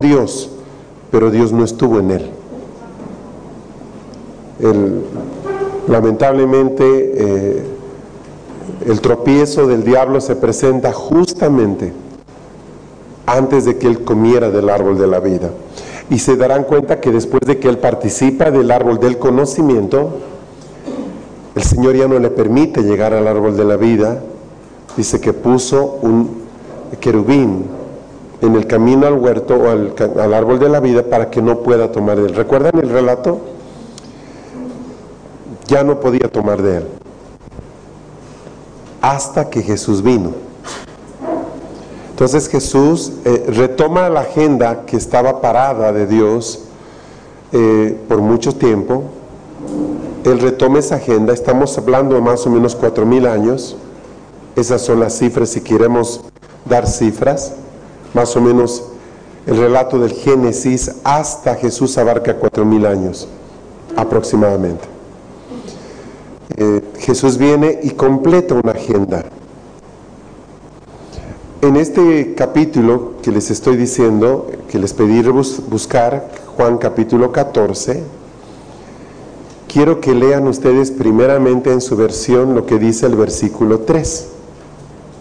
Dios, pero Dios no estuvo en él. Lamentablemente, el tropiezo del diablo se presenta justamente antes de que él comiera del árbol de la vida. Y se darán cuenta que después de que él participa del árbol del conocimiento, el Señor ya no le permite llegar al árbol de la vida. Dice que puso un querubín en el camino al huerto o al árbol de la vida para que no pueda tomar de él. ¿Recuerdan el relato? Ya no podía tomar de él hasta que Jesús vino. Entonces Jesús retoma la agenda que estaba parada de Dios por mucho tiempo. Él retoma esa agenda. Estamos hablando de más o menos 4,000 años. Esas son las cifras, si queremos dar cifras. Más o menos el relato del Génesis hasta Jesús abarca 4,000 años aproximadamente. Jesús viene y completa una agenda. En este capítulo que les estoy diciendo, que les pedí buscar, Juan capítulo 14, quiero que lean ustedes primeramente en su versión lo que dice el versículo 3.